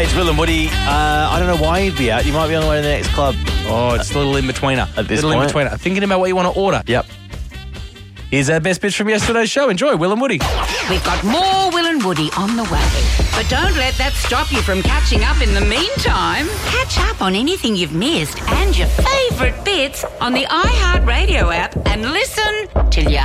Hey, it's Will and Woody. I don't know why he'd be out. You might be on the way to the next club. Oh, it's a little in-betweener. At this little point. in-betweener. Thinking about what you want to order. Yep. Here's our best bits from yesterday's show. Enjoy, Will and Woody. We've got more Will and Woody on the way. But don't let that stop you from catching up in the meantime. Catch up on anything you've missed and your favourite bits on the iHeartRadio app and listen till you